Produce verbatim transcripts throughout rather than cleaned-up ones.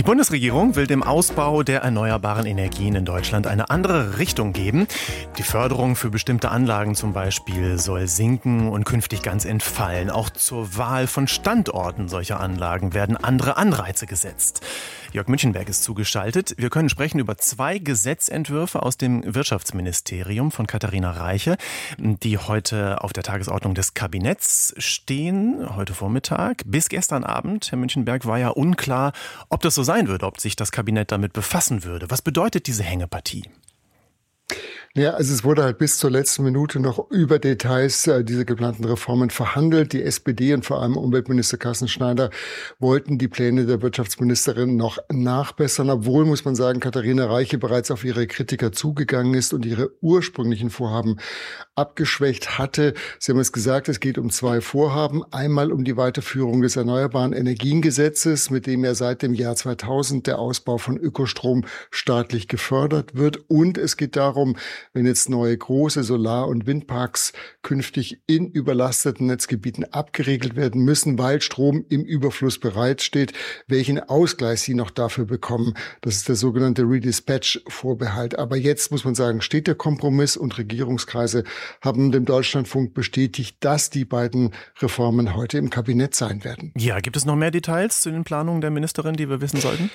Die Bundesregierung will dem Ausbau der erneuerbaren Energien in Deutschland eine andere Richtung geben. Die Förderung für bestimmte Anlagen zum Beispiel soll sinken und künftig ganz entfallen. Auch zur Wahl von Standorten solcher Anlagen werden andere Anreize gesetzt. Jörg Münchenberg ist zugeschaltet. Wir können sprechen über zwei Gesetzentwürfe aus dem Wirtschaftsministerium von Katharina Reiche, die heute auf der Tagesordnung des Kabinetts stehen, heute Vormittag. Bis gestern Abend, Herr Münchenberg, war ja unklar, ob das so sein würde, ob sich das Kabinett damit befassen würde. Was bedeutet diese Hängepartie? Ja, also es wurde halt bis zur letzten Minute noch über Details äh, dieser geplanten Reformen verhandelt. Die S P D und vor allem Umweltminister Carsten Schneider wollten die Pläne der Wirtschaftsministerin noch nachbessern, obwohl, muss man sagen, Katharina Reiche bereits auf ihre Kritiker zugegangen ist und ihre ursprünglichen Vorhaben abgeschwächt hatte. Sie haben es gesagt, es geht um zwei Vorhaben. Einmal um die Weiterführung des Erneuerbaren Energiengesetzes, mit dem ja seit dem Jahr zweitausend der Ausbau von Ökostrom staatlich gefördert wird. Und es geht darum, wenn jetzt neue große Solar- und Windparks künftig in überlasteten Netzgebieten abgeregelt werden müssen, weil Strom im Überfluss bereitsteht, welchen Ausgleich sie noch dafür bekommen. Das ist der sogenannte Redispatch-Vorbehalt. Aber jetzt muss man sagen, steht der Kompromiss und Regierungskreise haben dem Deutschlandfunk bestätigt, dass die beiden Reformen heute im Kabinett sein werden. Ja, gibt es noch mehr Details zu den Planungen der Ministerin, die wir wissen sollten?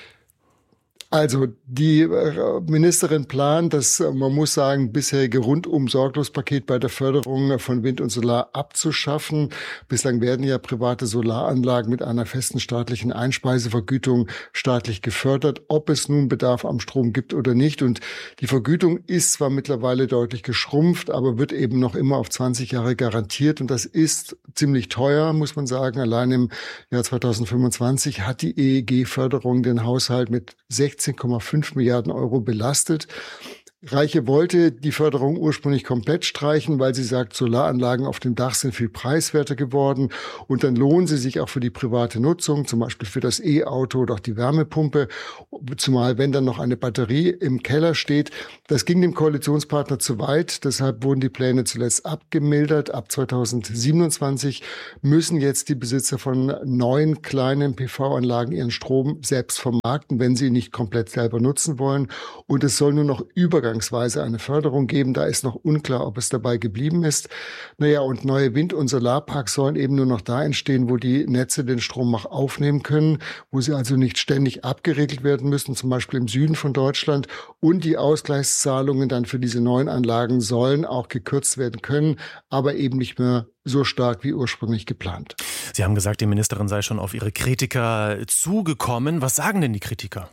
Also die Ministerin plant, das, man muss sagen, bisherige Rundum-Sorglos-Paket bei der Förderung von Wind und Solar abzuschaffen. Bislang werden ja private Solaranlagen mit einer festen staatlichen Einspeisevergütung staatlich gefördert, ob es nun Bedarf am Strom gibt oder nicht. Und die Vergütung ist zwar mittlerweile deutlich geschrumpft, aber wird eben noch immer auf zwanzig Jahre garantiert. Und das ist ziemlich teuer, muss man sagen. Allein im Jahr zweitausendfünfundzwanzig hat die E E G-Förderung den Haushalt mit sechzehn Komma fünf Milliarden Euro belastet. Reiche wollte die Förderung ursprünglich komplett streichen, weil sie sagt, Solaranlagen auf dem Dach sind viel preiswerter geworden und dann lohnen sie sich auch für die private Nutzung, zum Beispiel für das E-Auto oder auch die Wärmepumpe, zumal wenn dann noch eine Batterie im Keller steht. Das ging dem Koalitionspartner zu weit, deshalb wurden die Pläne zuletzt abgemildert. Ab zweitausendsiebenundzwanzig müssen jetzt die Besitzer von neuen kleinen P V-Anlagen ihren Strom selbst vermarkten, wenn sie ihn nicht komplett selber nutzen wollen. Und es soll nur noch übergangsweise eine Förderung geben. Da ist noch unklar, ob es dabei geblieben ist. Naja, und neue Wind- und Solarparks sollen eben nur noch da entstehen, wo die Netze den Strom auch aufnehmen können, wo sie also nicht ständig abgeregelt werden müssen, zum Beispiel im Süden von Deutschland. Und die Ausgleichszahlungen dann für diese neuen Anlagen sollen auch gekürzt werden können, aber eben nicht mehr so stark wie ursprünglich geplant. Sie haben gesagt, die Ministerin sei schon auf ihre Kritiker zugekommen. Was sagen denn die Kritiker?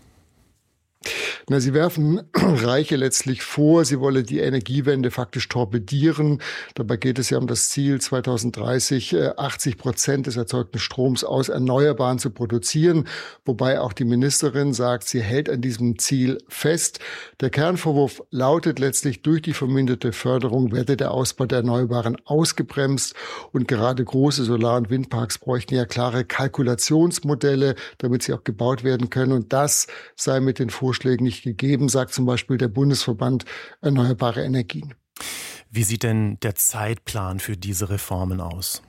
Na, sie werfen Reiche letztlich vor, sie wolle die Energiewende faktisch torpedieren. Dabei geht es ja um das Ziel, zweitausenddreißig achtzig Prozent des erzeugten Stroms aus Erneuerbaren zu produzieren. Wobei auch die Ministerin sagt, sie hält an diesem Ziel fest. Der Kernvorwurf lautet letztlich, durch die verminderte Förderung werde der Ausbau der Erneuerbaren ausgebremst. Und gerade große Solar- und Windparks bräuchten ja klare Kalkulationsmodelle, damit sie auch gebaut werden können. Und das sei mit den Vorschlägen nicht gegeben, sagt zum Beispiel der Bundesverband Erneuerbare Energien. Wie sieht denn der Zeitplan für diese Reformen aus?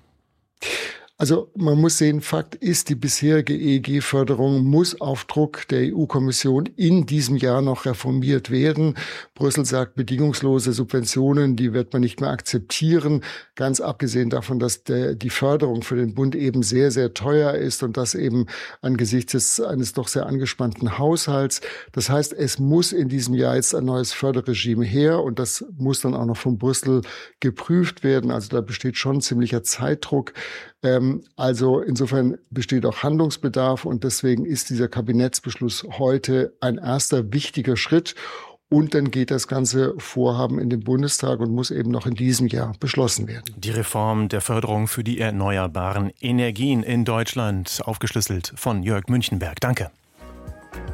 Also man muss sehen, Fakt ist, die bisherige E E G-Förderung muss auf Druck der E U-Kommission in diesem Jahr noch reformiert werden. Brüssel sagt, bedingungslose Subventionen, die wird man nicht mehr akzeptieren. Ganz abgesehen davon, dass der, die Förderung für den Bund eben sehr, sehr teuer ist und das eben angesichts des, eines doch sehr angespannten Haushalts. Das heißt, es muss in diesem Jahr jetzt ein neues Förderregime her und das muss dann auch noch von Brüssel geprüft werden. Also da besteht schon ziemlicher Zeitdruck. Also insofern besteht auch Handlungsbedarf und deswegen ist dieser Kabinettsbeschluss heute ein erster wichtiger Schritt. Und dann geht das ganze Vorhaben in den Bundestag und muss eben noch in diesem Jahr beschlossen werden. Die Reform der Förderung für die erneuerbaren Energien in Deutschland, aufgeschlüsselt von Jörg Münchenberg. Danke.